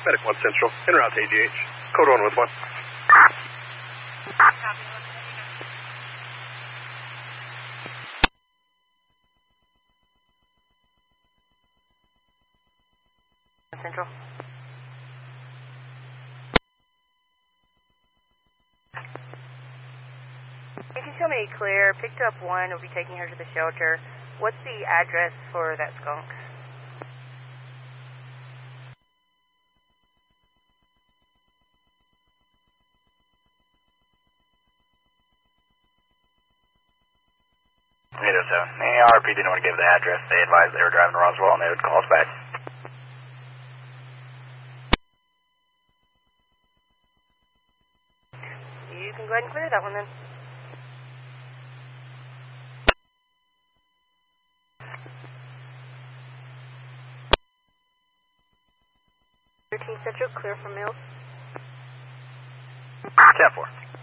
Medic 1 Central, en route to AGH. Code 1 with 1. Central. If you show me clear, picked up 1, we'll be taking her to the shelter. What's the address for that skunk? The RP didn't want to give the address. They advised they were driving to Roswell and they would call us back. You can go ahead and clear that one then. 13 Central, clear for Mills. 10-4.